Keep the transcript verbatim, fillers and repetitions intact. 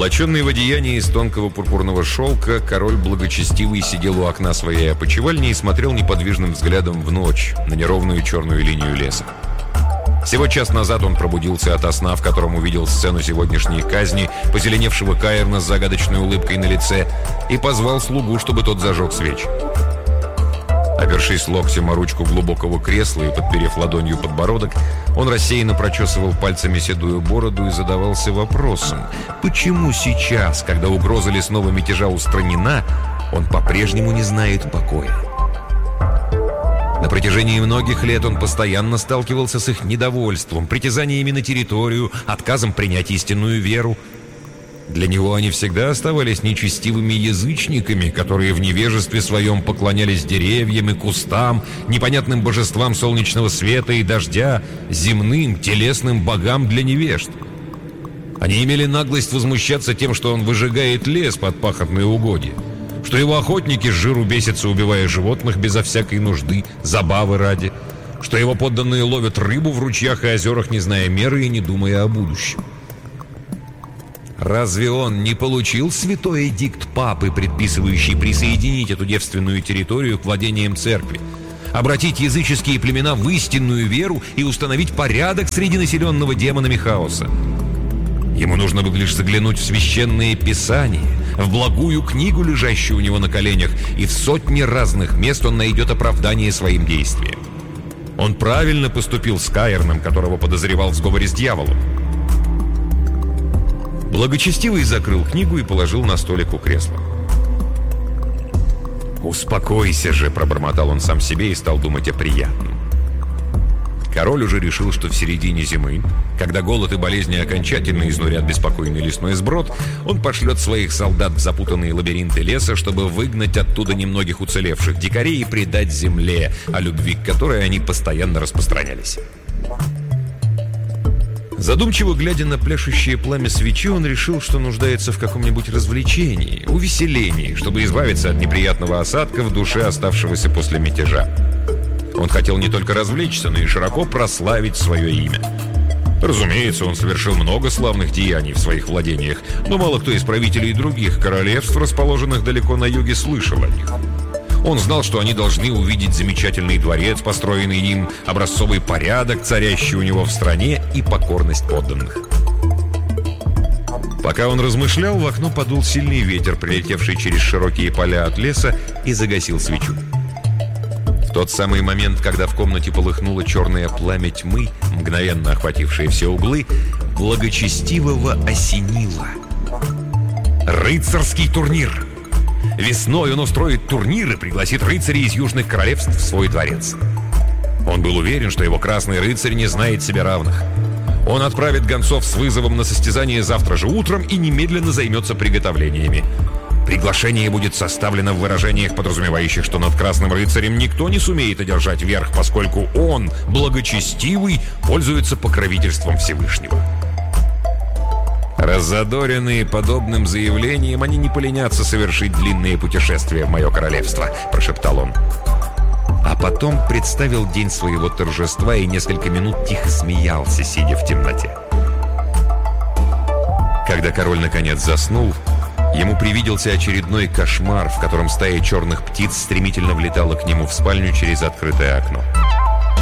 Облаченный в одеяние из тонкого пурпурного шелка, король благочестивый сидел у окна своей опочивальни и смотрел неподвижным взглядом в ночь на неровную черную линию леса. Всего час назад он пробудился ото сна, в котором увидел сцену сегодняшней казни позеленевшего Каэрна с загадочной улыбкой на лице, и позвал слугу, чтобы тот зажег свечи. Опершись локтем о ручку глубокого кресла и подперев ладонью подбородок, он рассеянно прочесывал пальцами седую бороду и задавался вопросом, почему сейчас, когда угроза лесного мятежа устранена, он по-прежнему не знает покоя. На протяжении многих лет он постоянно сталкивался с их недовольством, притязаниями на территорию, отказом принять истинную веру. Для него они всегда оставались нечестивыми язычниками, которые в невежестве своем поклонялись деревьям и кустам, непонятным божествам солнечного света и дождя, земным, телесным богам для невежд. Они имели наглость возмущаться тем, что он выжигает лес под пахотные угодья, что его охотники с жиру бесятся, убивая животных безо всякой нужды, забавы ради, что его подданные ловят рыбу в ручьях и озерах, не зная меры и не думая о будущем. Разве он не получил святой эдикт папы, предписывающий присоединить эту девственную территорию к владениям церкви, обратить языческие племена в истинную веру и установить порядок среди населенного демонами хаоса? Ему нужно было лишь заглянуть в священные писания, в благую книгу, лежащую у него на коленях, и в сотни разных мест он найдет оправдание своим действиям. Он правильно поступил с Каэрном, которого подозревал в сговоре с дьяволом. Благочестивый закрыл книгу и положил на столик у кресла. «Успокойся же», — пробормотал он сам себе и стал думать о приятном. Король уже решил, что в середине зимы, когда голод и болезни окончательно изнурят беспокойный лесной сброд, он пошлет своих солдат в запутанные лабиринты леса, чтобы выгнать оттуда немногих уцелевших дикарей и предать земле, о любви к которой они постоянно распространялись. Задумчиво глядя на пляшущее пламя свечи, он решил, что нуждается в каком-нибудь развлечении, увеселении, чтобы избавиться от неприятного осадка в душе оставшегося после мятежа. Он хотел не только развлечься, но и широко прославить свое имя. Разумеется, он совершил много славных деяний в своих владениях, но мало кто из правителей других королевств, расположенных далеко на юге, слышал о них. Он знал, что они должны увидеть замечательный дворец, построенный им, образцовый порядок, царящий у него в стране, и покорность подданных. Пока он размышлял, в окно подул сильный ветер, прилетевший через широкие поля от леса, и загасил свечу. В тот самый момент, когда в комнате полыхнуло черное пламя тьмы, мгновенно охватившее все углы, благочестивого осенило. Рыцарский турнир! Весной он устроит турнир и пригласит рыцарей из южных королевств в свой дворец. Он был уверен, что его красный рыцарь не знает себе равных. Он отправит гонцов с вызовом на состязание завтра же утром и немедленно займется приготовлениями. Приглашение будет составлено в выражениях, подразумевающих, что над красным рыцарем никто не сумеет одержать верх, поскольку он, благочестивый, пользуется покровительством Всевышнего. «Раззадоренные подобным заявлением, они не поленятся совершить длинные путешествия в мое королевство», — прошептал он. А потом представил день своего торжества и несколько минут тихо смеялся, сидя в темноте. Когда король наконец заснул, ему привиделся очередной кошмар, в котором стая черных птиц стремительно влетала к нему в спальню через открытое окно.